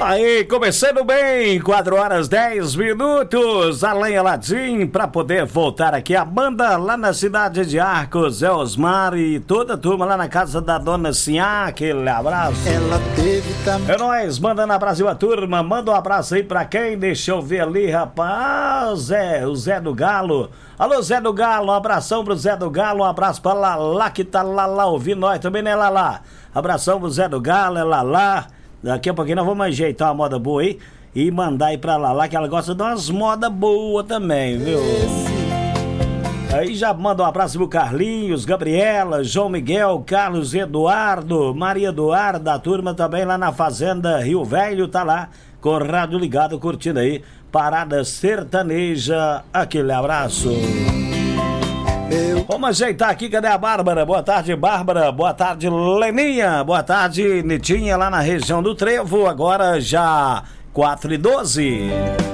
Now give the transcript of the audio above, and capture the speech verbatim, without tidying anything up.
Aí, começando bem, quatro horas dez minutos, Além Aladim, pra poder voltar aqui, a banda lá na cidade de Arcos, Zé Osmar e toda a turma lá na casa da dona Sinhá, aquele abraço. Ela teve também. É nóis, mandando abraço a turma, manda um abraço aí pra quem, deixa eu ver ali, rapaz, Zé, o Zé do Galo. Alô, Zé do Galo, um abração pro Zé do Galo, um abraço pra Lalá, que tá lá, lá, ouvindo nós também, né, Lalá? Abração pro Zé do Galo, é Lalá. Daqui a pouquinho nós vamos ajeitar uma moda boa aí e mandar aí pra Lalá, que ela gosta de umas modas boas também, viu? Aí já manda um abraço pro Carlinhos, Gabriela, João Miguel, Carlos Eduardo, Maria Eduarda, a turma também lá na Fazenda Rio Velho, tá lá com o rádio ligado, curtindo aí, Parada Sertaneja, aquele abraço. Vamos ajeitar aqui, cadê a Bárbara? Boa tarde, Bárbara. Boa tarde, Leninha. Boa tarde, Nitinha, lá na região do Trevo. Agora já quatro e doze.